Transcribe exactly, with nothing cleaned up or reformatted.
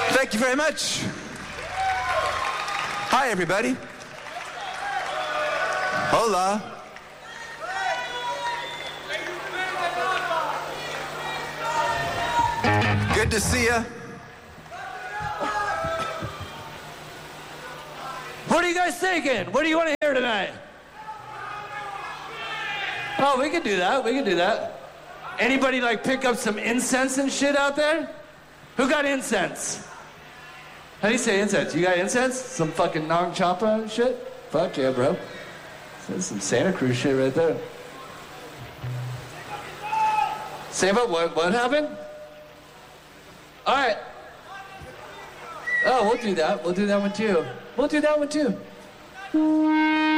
Thank you very much. Hi, everybody. Hola. Good to see ya. What are you guys thinking? What do you want to hear tonight? Oh, we can do that. We can do that. Anybody like pick up some incense and shit out there? Who got incense? How do you say incense? You got incense? Some fucking Nong Champa shit? Fuck yeah, bro. That's some Santa Cruz shit right there. Save up, what, what happened? All right. Oh, we'll do that. We'll do that one too. We'll do that one too.